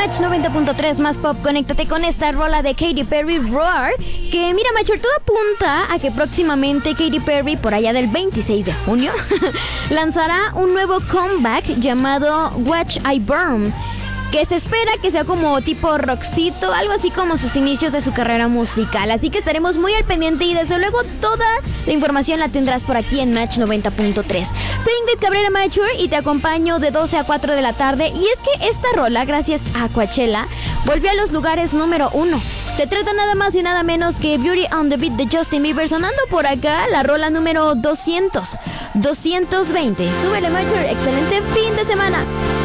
Match 90.3 más pop. Conéctate con esta rola de Katy Perry, Roar. Que mira, Macho, todo apunta a que próximamente Katy Perry, por allá del 26 de junio, lanzará un nuevo comeback llamado Watch I Burn, que se espera que sea como tipo rockcito, algo así como sus inicios de su carrera musical. Así que estaremos muy al pendiente y desde luego toda la información la tendrás por aquí en Match 90.3. Soy Ingrid Cabrera Mature y te acompaño de 12 a 4 de la tarde. Y es que esta rola, gracias a Coachella, volvió a los lugares número 1. Se trata nada más y nada menos que Beauty on the Beat de Justin Bieber, sonando por acá la rola número 220. Súbele, Mature, excelente fin de semana.